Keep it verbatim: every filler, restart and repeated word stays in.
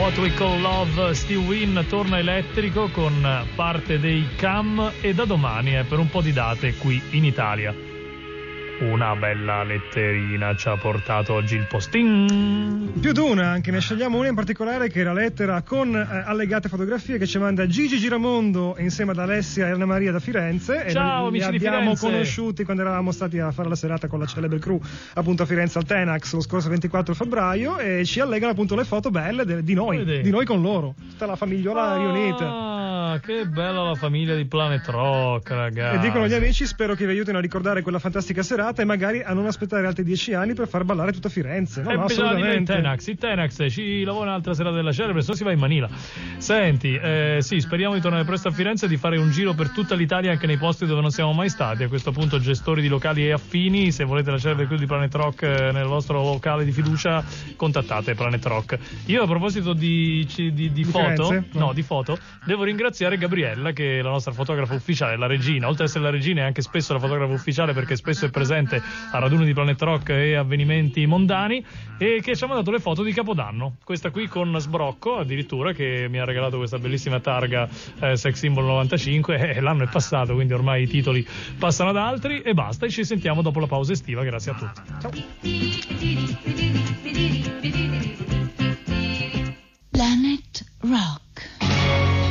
What We Call Love. Steve Wynn torna elettrico con parte dei Cam e da domani è per un po' di date qui in Italia. Una bella letterina ci ha portato oggi il posting. Più di una, anche ne scegliamo una in particolare che è la lettera con eh, allegate fotografie che ci manda Gigi Giramondo insieme ad Alessia e Anna Maria da Firenze. Ciao, e amici li di abbiamo Firenze. conosciuti quando eravamo stati a fare la serata con la celebre crew appunto a Firenze al Tenax lo scorso ventiquattro febbraio e ci allegano appunto le foto belle de- di noi, Vedi? di noi con loro, tutta la famigliola riunita. Ah, che bella la famiglia di Planet Rock, ragazzi. E dicono gli amici, spero che vi aiutino a ricordare quella fantastica serata e magari a non aspettare altri dieci anni per far ballare tutta Firenze. No, E no, bisogna arrivare in assolutamente. Tenax, il Tenax ci lavora un'altra serata della celebre, se no si va in Manila. Senti, eh, sì, speriamo di tornare presto a Firenze e di fare un giro per tutta l'Italia anche nei posti dove non siamo mai stati. A questo punto gestori di locali e affini, se volete la celebre crew di Planet Rock eh, nel vostro locale di fiducia, contattate Planet Rock. Io a proposito di, di, di, di foto, Firenze? no, di foto, devo ringraziare Gabriella che è la nostra fotografa ufficiale, la regina, oltre ad essere la regina è anche spesso la fotografa ufficiale perché spesso è presente a raduni di Planet Rock e avvenimenti mondani, e che ci ha mandato le foto di Capodanno, questa qui con sbrocco addirittura, che mi ha regalato questa bellissima targa eh, Sex Symbol novantacinque, e l'anno è passato quindi ormai i titoli passano ad altri e basta, e ci sentiamo dopo la pausa estiva. Grazie a tutti. Ciao.